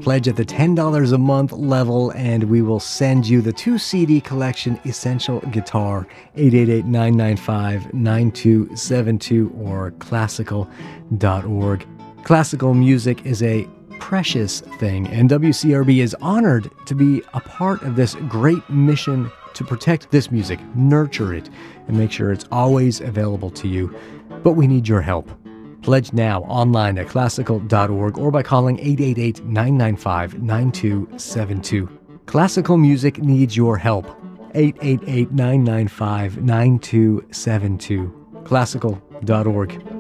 Pledge at the $10 a month level, and we will send you the 2-CD collection Essential Guitar, 888-995-9272 or classical.org. Classical music is a precious thing, and WCRB is honored to be a part of this great mission to protect this music, nurture it, and make sure it's always available to you. But we need your help. Pledge now online at classical.org or by calling 888-995-9272. Classical music needs your help. 888-995-9272. Classical.org.